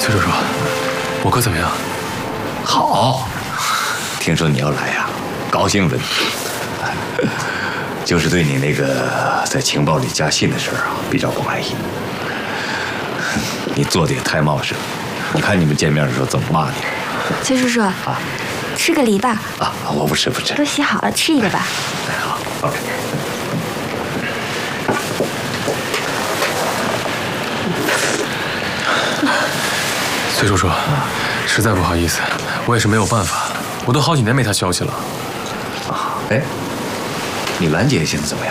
崔叔叔，我哥怎么样？ 好，听说你要来呀，高兴着呢。就是对你那个在情报里加信的事啊，比较不满意。你做的也太冒失了，你看你们见面的时候怎么骂你？ 崔叔叔啊，吃个梨吧。 啊，我不吃不吃。 都洗好了，吃一个吧。 好 ，OK。 崔叔叔，实在不好意思，我也是没有办法，我都好几年没他消息了。 哎，你兰姐现在怎么样？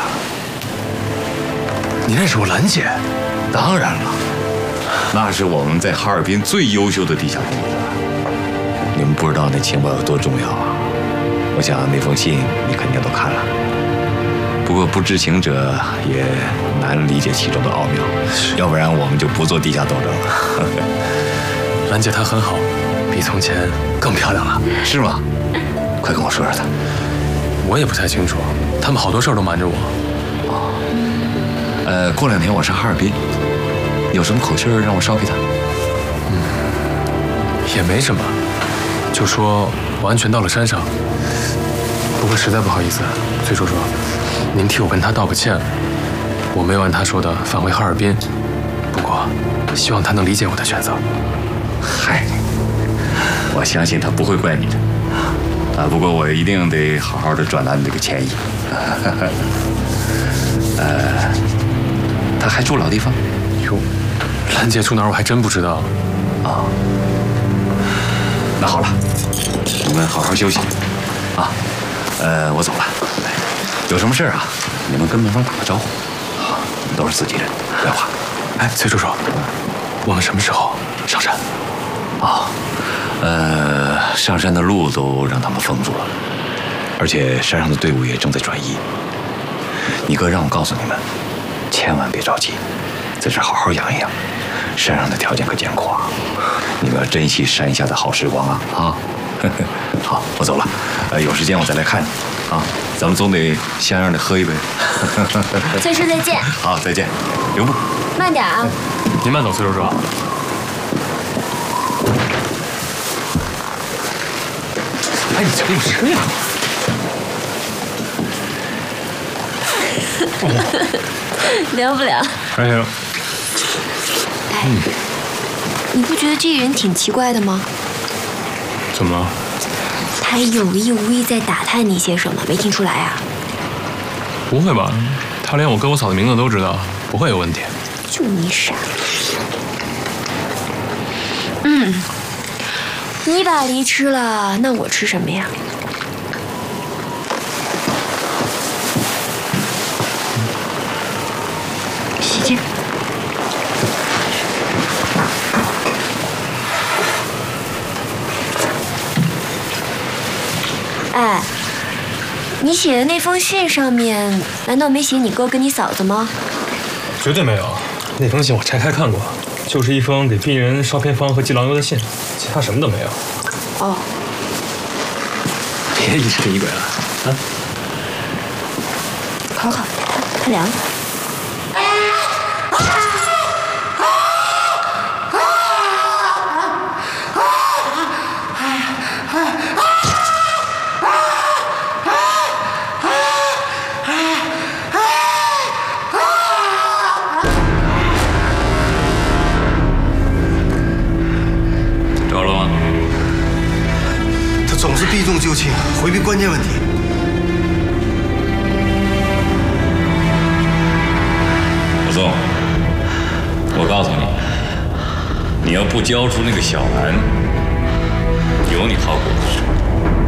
你认识我兰姐？ 当然了，那是我们在哈尔滨最优秀的地下工作者。你们不知道那情报有多重要啊！我想那封信你肯定都看了，不过不知情者也难理解其中的奥妙，要不然我们就不做地下斗争了。 兰姐她很好，比从前更漂亮了。 是吗？快跟我说说她。 我也不太清楚，他们好多事儿都瞒着我。 过2天我上哈尔滨，有什么口信让我捎给他？ 也没什么，就说我安全到了山上。不过实在不好意思，崔叔叔，您替我跟他道个歉。我没有按他说的返回哈尔滨，不过希望他能理解我的选择。 嗨，我相信他不会怪你的。不过我一定得好好的转达你这个歉意。他还住老地方？ 哟，兰姐住哪儿我还真不知道。 那好了，你们好好休息啊。我走了。有什么事啊？你们跟门房打个招呼。好，你们都是自己人，不要怕。 哎，崔叔叔，我们什么时候上山？ 上山的路都让他们封住了，而且山上的队伍也正在转移。你哥让我告诉你们，千万别着急，在这好好养一养。山上的条件可艰苦啊，你们要珍惜山下的好时光啊！好，我走了。有时间我再来看你啊。咱们总得像样的喝一杯。 崔叔再见。 好，再见。留步。 慢点啊。 您慢走，崔叔叔。哎，你这有事呀？ 聊不聊？ 还行。 哎，你不觉得这个人挺奇怪的吗？ 怎么了？ 他有意无意在打探你些什么，没听出来啊？ 不会吧？他连我哥我嫂的名字都知道，不会有问题。 就你傻。你把梨吃了，那我吃什么呀？洗去。哎，你写的那封信上面，难道没写你哥跟你嫂子吗？ 绝对没有，那封信我拆开看过，就是一封给病人烧偏方和寄狼油的信，其他什么都没有。 哦， 别疑神疑鬼了啊！ 好，快凉了。 着了吗？ 他总是避重就轻，回避关键问题。 武松，我告诉你，你要不交出那个小兰，有你好果子吃。